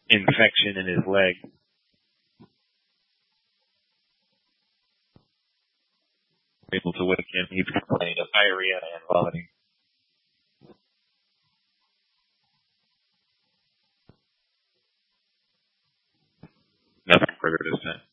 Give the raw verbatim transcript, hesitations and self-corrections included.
infection in his leg. Able to wake him. He's complaining of diarrhea and vomiting. Nothing further this time.